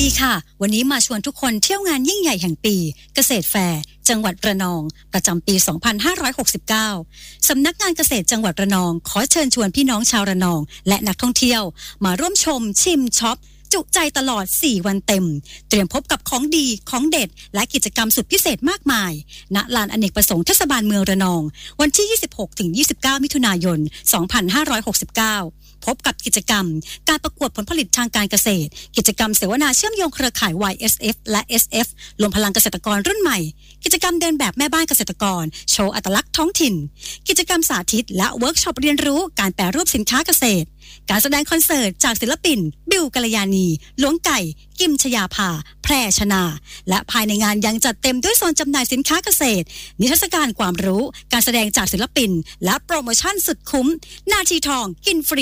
ดีค่ะวันนี้มาชวนทุกคนเที่ยวงานยิ่งใหญ่แห่งปีเกษตรแฟร์จังหวัดระนองประจำปี 2569 สำนักงานเกษตรจังหวัดระนองขอเชิญชวนพี่น้องชาวระนองและนักท่องเที่ยวมาร่วมชมชิมช็อปจุใจตลอด4วันเต็มเตรียมพบกับของดีของเด็ดและกิจกรรมสุดพิเศษมากมายณลานอเนกประสงค์เทศบาลเมืองระนองวันที่ 26-29 มิถุนายน 2569 พบกับกิจกรรมการประกวดผลผลิตทางการเกษตรกิจกรรมเสวนาเชื่อมโยงเครือข่าย YSF และ SF รวมพลังเกษตรกรรุ่นใหม่กิจกรรมเดินแบบแม่บ้านเกษตรกรโชว์อัตลักษณ์ท้องถิ่นกิจกรรมสาธิตและเวิร์กช็อปเรียนรู้การแปรรูปสินค้าเกษตรการแสดงคอนเสิร์ตจากศิลปินบิวกัลยาณีหลวงไก่กิมชยาภาแพรชนาและภายในงานยังจัดเต็มด้วยโซนจำหน่ายสินค้าเกษตรนิทรรศการความรู้การแสดงจากศิลปินและโปรโมชั่นสุดคุ้มนาทีทองกินฟรี